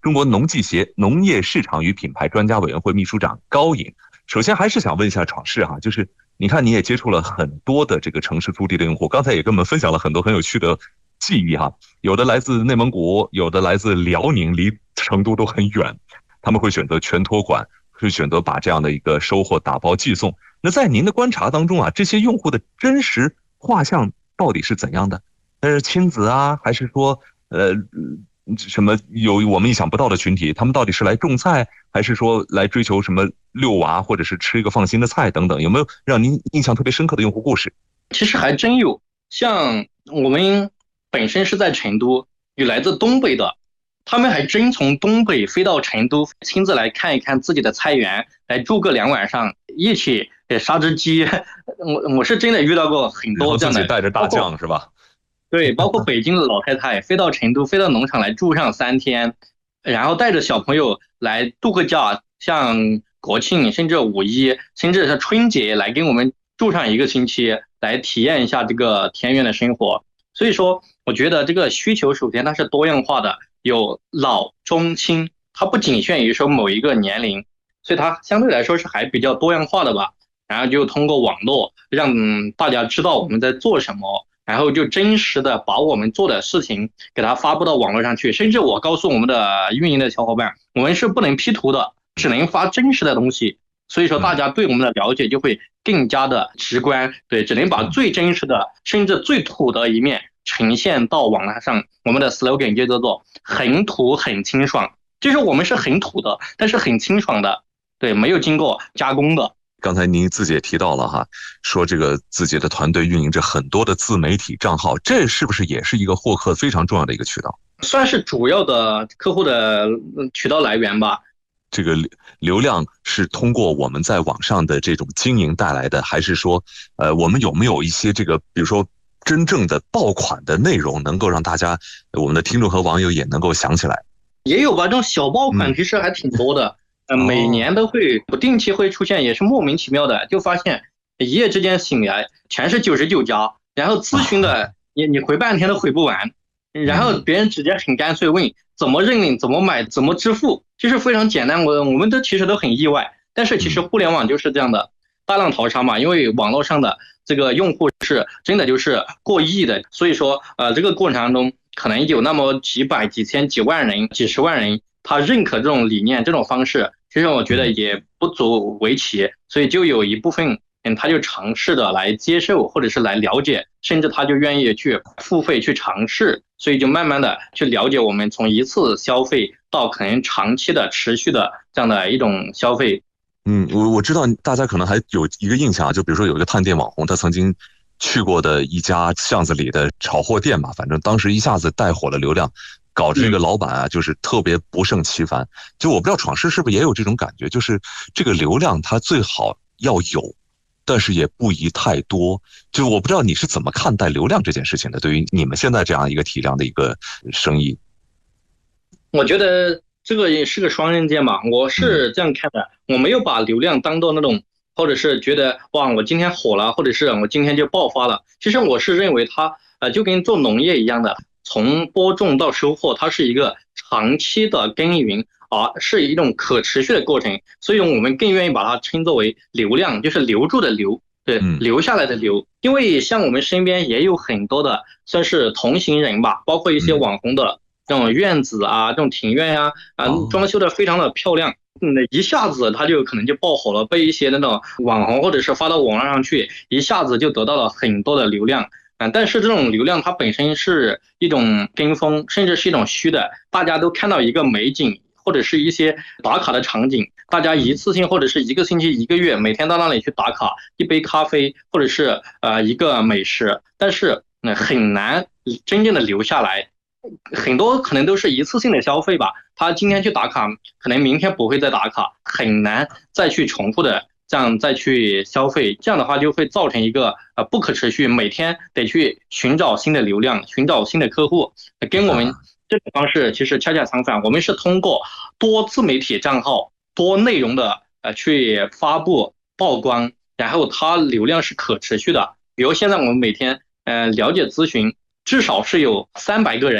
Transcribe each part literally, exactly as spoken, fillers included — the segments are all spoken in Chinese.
中国农技协农业市场与品牌专家委员会秘书长高颖。首先还是想问一下闯世哈，就是你看你也接触了很多的这个城市租地的用户，刚才也跟我们分享了很多很有趣的记忆哈，有的来自内蒙古，有的来自辽宁，离成都都很远，他们会选择全托管，会选择把这样的一个收获打包寄送。那在您的观察当中啊，这些用户的真实画像到底是怎样的？那是亲子啊，还是说呃什么有我们意想不到的群体？他们到底是来种菜，还是说来追求什么遛娃，或者是吃一个放心的菜等等？有没有让您印象特别深刻的用户故事？ 其实还真有，像我们本身是在成都，有来自东北的，他们还真从东北飞到成都，亲自来看一看自己的菜园，来住个两晚上，一起杀只鸡。我我是真的遇到过很多这样的， 自己带着大酱是吧？ 对，包括北京的老太太飞到成都，飞到农场来住上三天，然后带着小朋友来度个假，像国庆甚至五一甚至是春节来跟我们住上一个星期，来体验一下这个田园的生活。所以说我觉得这个需求首先它是多样化的，有老中青，它不仅限于说某一个年龄，所以它相对来说是还比较多样化的吧。然后就通过网络让大家知道我们在做什么，然后就真实的把我们做的事情给它发布到网络上去。甚至我告诉我们的运营的小伙伴，我们是不能 P 图的，只能发真实的东西。所以说大家对我们的了解就会更加的直观，对，只能把最真实的甚至最土的一面呈现到网络上。我们的 slogan 就叫做很土很清爽，就是我们是很土的，但是很清爽的，对，没有经过加工的。 刚才您自己也提到了哈，说这个自己的团队运营着很多的自媒体账号，这是不是也是一个获客非常重要的一个渠道？ 算是主要的客户的渠道来源吧。 这个流量是通过我们在网上的这种经营带来的，还是说，呃，我们有没有一些这个，比如说真正的爆款的内容，能够让大家，我们的听众和网友也能够想起来？ 也有吧，这种小爆款其实还挺多的。嗯呃，每年都会不定期会出现，也是莫名其妙的，就发现一夜之间醒来全是九十九家，然后咨询的你你回半天都回不完，然后别人直接很干脆问怎么认领、怎么买、怎么支付，就是非常简单。我我们都其实都很意外，但是其实互联网就是这样的，大浪淘沙嘛，因为网络上的这个用户是真的就是过亿的，所以说呃这个过程当中可能有那么几百、几千、几万人、几十万人。他认可这种理念这种方式，其实我觉得也不足为奇，所以就有一部分人他就尝试的来接受或者是来了解，甚至他就愿意去付费去尝试，所以就慢慢的去了解我们从一次消费到可能长期的持续的这样的一种消费。 嗯，我我知道大家可能还有一个印象，就比如说有一个探店网红，他曾经去过的一家巷子里的炒货店嘛，反正当时一下子带火了流量。搞这个老板啊，就是特别不胜其烦。就我不知道闯世是不是也有这种感觉，就是这个流量它最好要有，但是也不宜太多。就我不知道你是怎么看待流量这件事情的，对于你们现在这样一个体量的一个生意。 我觉得这个也是个双刃剑嘛，我是这样看的，我没有把流量当做那种，或者是觉得哇我今天火了，或者是我今天就爆发了。其实我是认为它呃就跟做农业一样的。从播种到收获，它是一个长期的耕耘，而是一种可持续的过程，所以我们更愿意把它称作为流量，就是留住的留，对，留下来的留。因为像我们身边也有很多的算是同行人吧，包括一些网红的这种院子啊，这种庭院呀、啊，啊，装修的非常的漂亮。嗯，一下子他就可能就爆火了，被一些那种网红或者是发到网络上去，一下子就得到了很多的流量。但是这种流量它本身是一种跟风，甚至是一种虚的。大家都看到一个美景，或者是一些打卡的场景，大家一次性或者是一个星期、一个月，每天到那里去打卡一杯咖啡，或者是呃一个美食，但是很难真正的留下来。很多可能都是一次性的消费吧，他今天去打卡，可能明天不会再打卡，很难再去重复的。这样再去消费，这样的话就会造成一个呃不可持续，每天得去寻找新的流量，寻找新的客户，跟我们这个方式其实恰恰相反。我们是通过多自媒体账号、多内容的呃去发布曝光，然后它流量是可持续的。比如现在我们每天呃了解咨询，至少是有三百个人，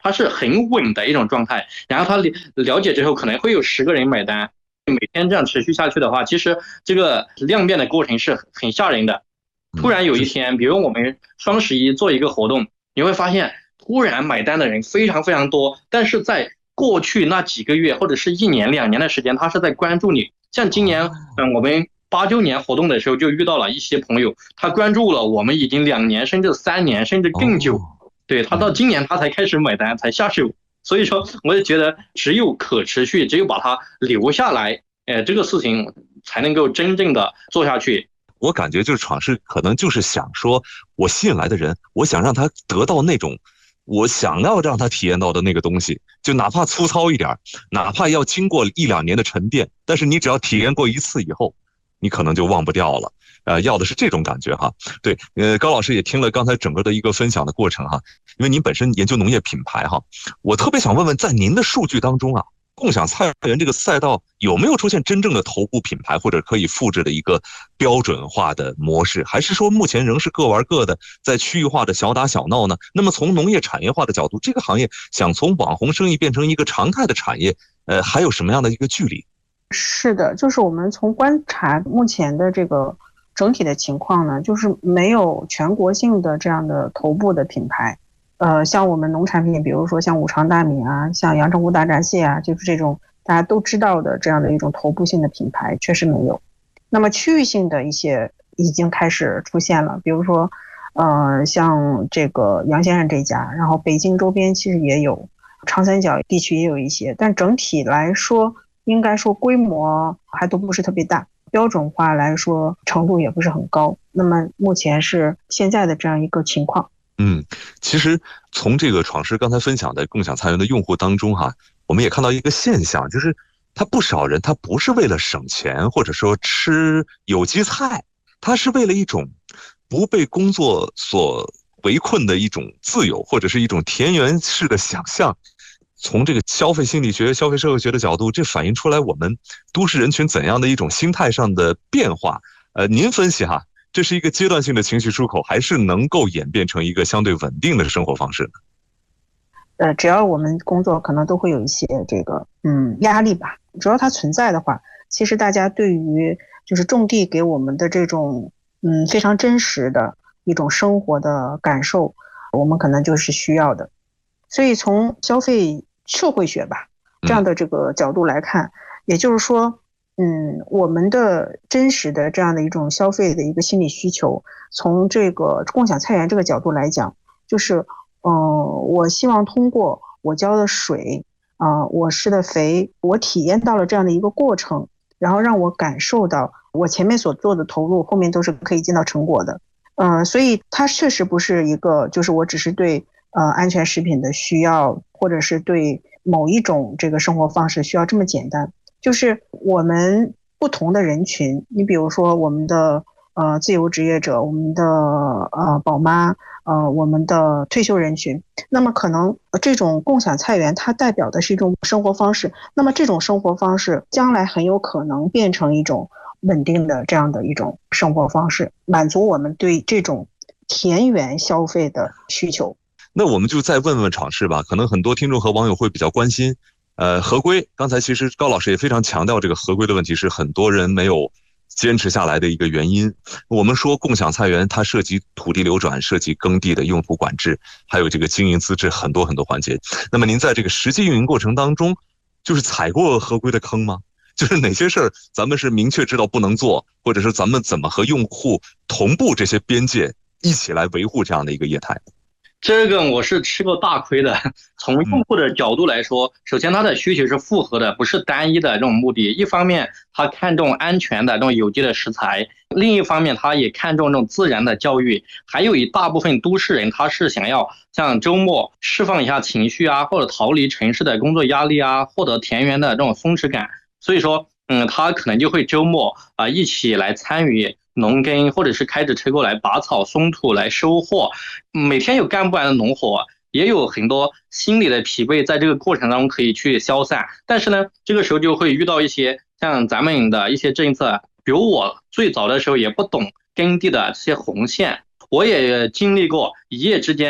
它是很稳的一种状态。然后他了了解之后，可能会有十个人买单，每天这样持续下去的话，其实这个量变的过程是很吓人的。突然有一天，比如我们双十一做一个活动，你会发现突然买单的人非常非常多，但是在过去那几个月或者是一年两年的时间，他是在关注你。像今年，嗯，我们八周年活动的时候就遇到了一些朋友，他关注了我们已经两年甚至三年甚至更久，对，他到今年他才开始买单才下手。所以说我也觉得只有可持续，只有把它留下来，呃，这个事情才能够真正的做下去。 我感觉就是闯是可能就是想说，我吸引来的人，我想让他得到那种我想要让他体验到的那个东西，就哪怕粗糙一点，哪怕要经过一两年的沉淀，但是你只要体验过一次以后，你可能就忘不掉了。呃，要的是这种感觉哈。对，呃，高老师也听了刚才整个的一个分享的过程哈，因为您本身研究农业品牌哈，我特别想问问，在您的数据当中啊，共享菜园这个赛道有没有出现真正的头部品牌或者可以复制的一个标准化的模式，还是说目前仍是各玩各的，在区域化的小打小闹呢？那么从农业产业化的角度，这个行业想从网红生意变成一个常态的产业，呃，还有什么样的一个距离？ 是的，就是我们从观察目前的这个整体的情况呢，就是没有全国性的这样的头部的品牌。呃，像我们农产品，比如说像五常大米啊，像阳澄湖大闸蟹啊，就是这种大家都知道的这样的一种头部性的品牌，确实没有。那么区域性的一些已经开始出现了，比如说，呃，像这个杨先生这家，然后北京周边其实也有，长三角地区也有一些，但整体来说，应该说规模还都不是特别大，标准化来说程度也不是很高。那么目前是现在的这样一个情况。 嗯，其实从这个闯师刚才分享的共享菜园的用户当中哈，我们也看到一个现象，就是他不少人他不是为了省钱或者说吃有机菜，他是为了一种不被工作所围困的一种自由，或者是一种田园式的想象。从这个消费心理学、消费社会学的角度，这反映出来我们都市人群怎样的一种心态上的变化。呃，您分析哈，这是一个阶段性的情绪出口，还是能够演变成一个相对稳定的生活方式呢？ 呃，只要我们工作可能都会有一些这个嗯压力吧，只要它存在的话，其实大家对于就是种地给我们的这种嗯非常真实的一种生活的感受，我们可能就是需要的。所以从消费社会学吧这样的这个角度来看，也就是说，嗯，我们的真实的这样的一种消费的一个心理需求，从这个共享菜园这个角度来讲，就是，嗯、呃，我希望通过我浇的水，啊、呃，我施的肥，我体验到了这样的一个过程，然后让我感受到我前面所做的投入，后面都是可以见到成果的。嗯、呃，所以它确实不是一个，就是我只是对呃安全食品的需要，或者是对某一种这个生活方式需要这么简单。就是我们不同的人群，你比如说我们的呃自由职业者，我们的呃宝妈，呃我们的退休人群，那么可能这种共享菜园它代表的是一种生活方式，那么这种生活方式将来很有可能变成一种稳定的这样的一种生活方式，满足我们对这种田园消费的需求。 那我们就再问问闯师吧，可能很多听众和网友会比较关心。呃，合规，刚才其实高老师也非常强调这个合规的问题是很多人没有坚持下来的一个原因。我们说共享菜园它涉及土地流转，涉及耕地的用途管制，还有这个经营资质很多很多环节。那么您在这个实际运营过程当中，就是踩过合规的坑吗？就是哪些事儿咱们是明确知道不能做，或者是咱们怎么和用户同步这些边界，一起来维护这样的一个业态？ 这个我是吃过大亏的。从用户的角度来说，首先他的需求是复合的，不是单一的这种目的。一方面他看重安全的这种有机的食材，另一方面他也看重这种自然的教育。还有一大部分都市人他是想要像周末释放一下情绪啊，或者逃离城市的工作压力啊，获得田园的这种松弛感。所以说嗯，他可能就会周末啊、呃、一起来参与农耕，或者是开着车过来拔草松土来收获。每天有干不完的农活，也有很多心理的疲惫在这个过程当中可以去消散。但是呢，这个时候就会遇到一些像咱们的一些政策，比如我最早的时候也不懂耕地的这些红线，我也经历过一夜之间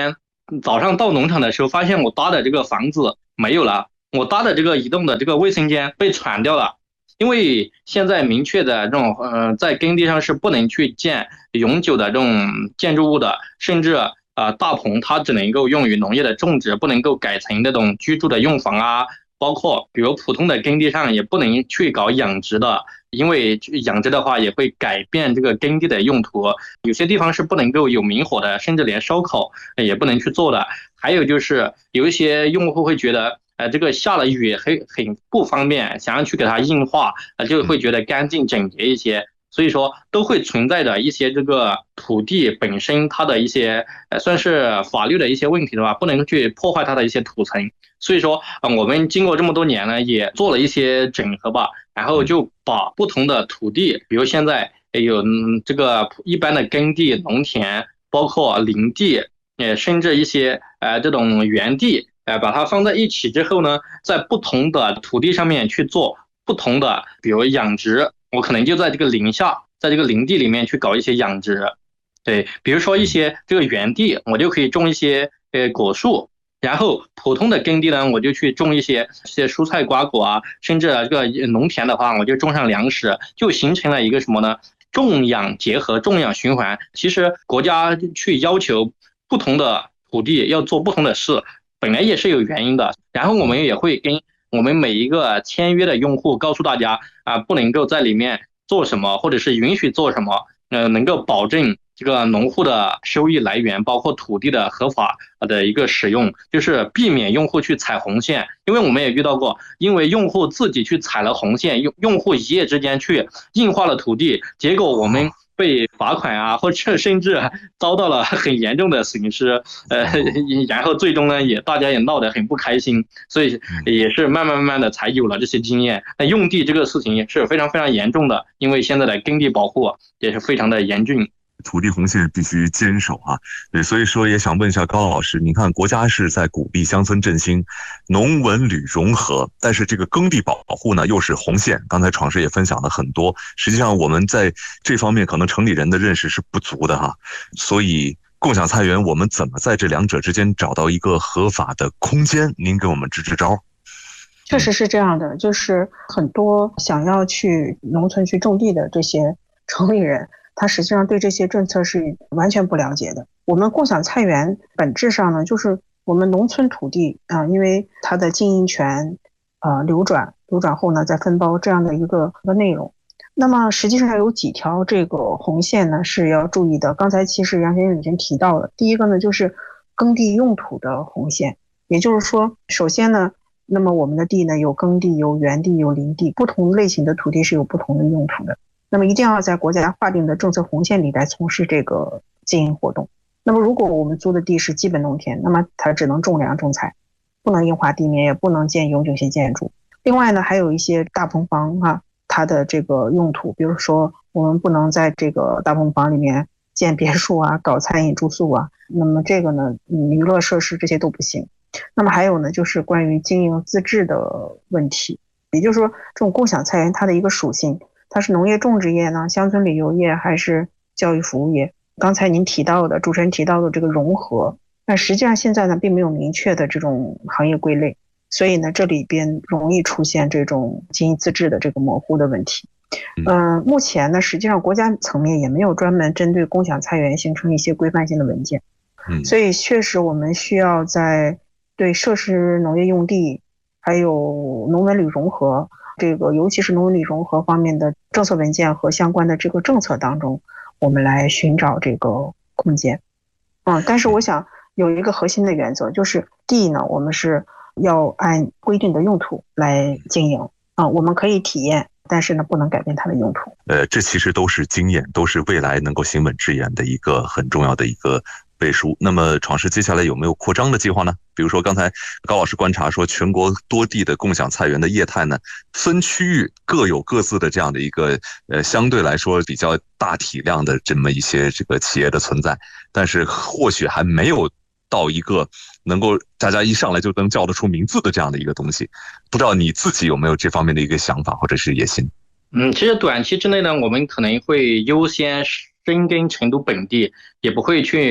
早上到农场的时候，发现我搭的这个房子没有了，我搭的这个移动的这个卫生间被铲掉了。因为现在明确的这种呃，在耕地上是不能去建永久的这种建筑物的，甚至呃大棚它只能够用于农业的种植，不能够改成那种居住的用房啊，包括比如普通的耕地上也不能去搞养殖的，因为养殖的话也会改变这个耕地的用途，有些地方是不能够有明火的，甚至连烧烤也不能去做的。还有就是有一些用户会觉得呃，这个下了雨很很不方便，想要去给它硬化，呃，就会觉得干净整洁一些。所以说都会存在着一些这个土地本身它的一些呃算是法律的一些问题的话，不能去破坏它的一些土层。所以说，呃，我们经过这么多年呢，也做了一些整合吧，然后就把不同的土地，比如现在有嗯这个一般的耕地、农田，包括林地，也甚至一些呃这种园地。呃，把它放在一起之后呢，在不同的土地上面去做不同的，比如养殖，我可能就在这个林下，在这个林地里面去搞一些养殖，对，比如说一些这个园地，我就可以种一些呃果树，然后普通的耕地呢，我就去种一些一些蔬菜瓜果啊，甚至这个农田的话，我就种上粮食，就形成了一个什么呢？种养结合，种养循环。其实国家去要求不同的土地要做不同的事。本来也是有原因的，然后我们也会跟我们每一个签约的用户告诉大家啊，不能够在里面做什么，或者是允许做什么，呃，能够保证这个农户的收益来源，包括土地的合法的一个使用，就是避免用户去踩红线。因为我们也遇到过，因为用户自己去踩了红线，用用户一夜之间去硬化了土地，结果我们被罚款啊，或者甚至遭到了很严重的损失，呃，然后最终呢，也大家也闹得很不开心，所以也是慢慢慢慢的才有了这些经验。那用地这个事情也是非常非常严重的，因为现在的耕地保护也是非常的严峻。 土地红线必须坚守啊，对，所以说也想问一下高老师，你看国家是在鼓励乡村振兴、农文旅融合，但是这个耕地保护呢又是红线。刚才闯师也分享了很多，实际上我们在这方面可能城里人的认识是不足的哈，所以共享菜园我们怎么在这两者之间找到一个合法的空间？您给我们支支招。 确实是这样的，就是很多想要去农村去种地的这些城里人，他实际上对这些政策是完全不了解的。我们共享菜园本质上呢，就是我们农村土地啊、呃，因为它的经营权呃流转，流转后呢再分包这样的一个一个内容。那么实际上有几条这个红线呢是要注意的。刚才其实杨先生已经提到了，第一个呢就是耕地用途的红线，也就是说，首先呢，那么我们的地呢有耕地、有园地、有林地，不同类型的土地是有不同的用途的。那么一定要在国家划定的政策红线里来从事这个经营活动。那么如果我们租的地是基本农田，那么它只能种粮种菜，不能硬化地面，也不能建永久性建筑。另外呢，还有一些大棚房啊，它的这个用途，比如说我们不能在这个大棚房里面建别墅啊，搞餐饮住宿啊，那么这个呢，娱乐设施这些都不行。那么还有呢，就是关于经营资质的问题，也就是说这种共享菜园它的一个属性，它是农业种植业呢、乡村旅游业还是教育服务业？刚才您提到的，主持人提到的这个融合，那实际上现在呢并没有明确的这种行业归类，所以呢这里边容易出现这种经营资质的这个模糊的问题。嗯、呃，目前呢实际上国家层面也没有专门针对共享菜园形成一些规范性的文件，所以确实我们需要在对设施农业用地还有农文旅融合这个尤其是农文旅融合方面的政策文件和相关的这个政策当中，我们来寻找这个空间。嗯，但是我想有一个核心的原则，就是地呢，我们是要按规定的用途来经营啊、嗯，我们可以体验，但是呢，不能改变它的用途。 呃，这其实都是经验，都是未来能够行稳致远的一个很重要的一个背书。那么闯师接下来有没有扩张的计划呢？比如说刚才高老师观察说，全国多地的共享菜园的业态呢，分区域各有各自的这样的一个呃相对来说比较大体量的这么一些这个企业的存在，但是或许还没有到一个能够大家一上来就能叫得出名字的这样的一个东西。不知道你自己有没有这方面的一个想法或者是野心？ 嗯，其实短期之内呢，我们可能会优先深耕成都本地，也不会去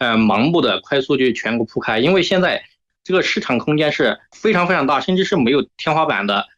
呃盲目的快速就全国铺开，因为现在这个市场空间是非常非常大，甚至是没有天花板的。